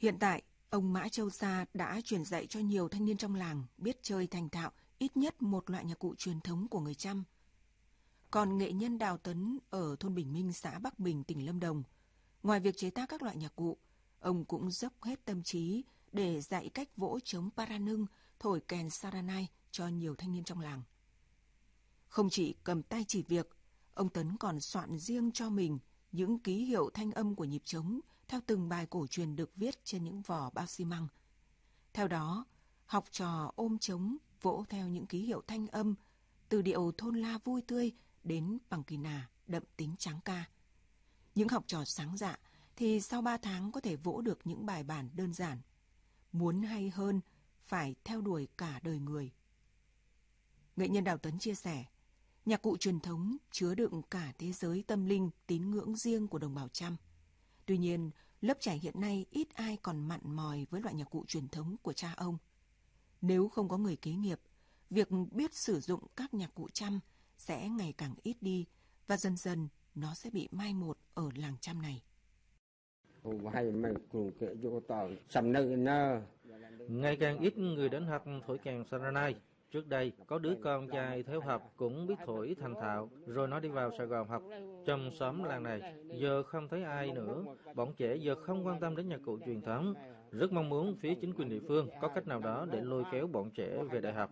Hiện tại, ông Mã Châu Sa đã truyền dạy cho nhiều thanh niên trong làng biết chơi thành thạo ít nhất một loại nhạc cụ truyền thống của người Chăm. Còn nghệ nhân Đào Tấn ở thôn Bình Minh, xã Bắc Bình, tỉnh Lâm Đồng, ngoài việc chế tác các loại nhạc cụ, ông cũng dốc hết tâm trí để dạy cách vỗ trống paranưng, thổi kèn saranai cho nhiều thanh niên trong làng. Không chỉ cầm tay chỉ việc, ông Tấn còn soạn riêng cho mình những ký hiệu thanh âm của nhịp trống theo từng bài cổ truyền được viết trên những vỏ bao xi măng. Theo đó, học trò ôm trống vỗ theo những ký hiệu thanh âm từ điệu thôn la vui tươi đến bằng kỳ nà đậm tính tráng ca. Những học trò sáng dạ thì sau 3 tháng có thể vỗ được những bài bản đơn giản. Muốn hay hơn, phải theo đuổi cả đời người. Nghệ nhân Đào Tấn chia sẻ, nhạc cụ truyền thống chứa đựng cả thế giới tâm linh, tín ngưỡng riêng của đồng bào Chăm. Tuy nhiên, lớp trẻ hiện nay ít ai còn mặn mòi với loại nhạc cụ truyền thống của cha ông. Nếu không có người kế nghiệp, việc biết sử dụng các nhạc cụ Chăm sẽ ngày càng ít đi và dần dần nó sẽ bị mai một ở làng Chăm này. Ngày càng ít người đến học thổi kèn saranai. Trước đây, có đứa con trai theo học cũng biết thổi thành thạo, rồi nó đi vào Sài Gòn học. Trong xóm làng này, giờ không thấy ai nữa. Bọn trẻ giờ không quan tâm đến nhạc cụ truyền thống. Rất mong muốn phía chính quyền địa phương có cách nào đó để lôi kéo bọn trẻ về đại học.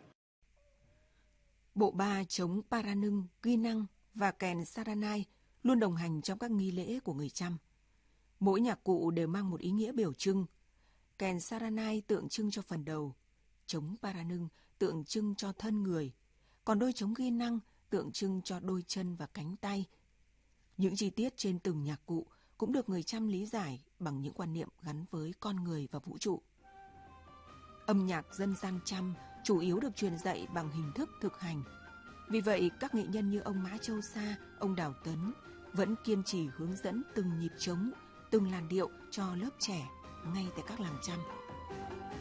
Bộ ba trống paranưng, ghi năng và kèn saranai luôn đồng hành trong các nghi lễ của người Chăm. Mỗi nhạc cụ đều mang một ý nghĩa biểu trưng. Kèn saranai tượng trưng cho phần đầu, trống paranưng tượng trưng cho thân người, còn đôi trống ghi năng tượng trưng cho đôi chân và cánh tay. Những chi tiết trên từng nhạc cụ cũng được người Chăm lý giải bằng những quan niệm gắn với con người và vũ trụ. Âm nhạc dân gian Chăm chủ yếu được truyền dạy bằng hình thức thực hành. Vì vậy, các nghệ nhân như ông Mã Châu Sa, ông Đào Tấn vẫn kiên trì hướng dẫn từng nhịp trống, từng làn điệu cho lớp trẻ ngay tại các làng Chăm.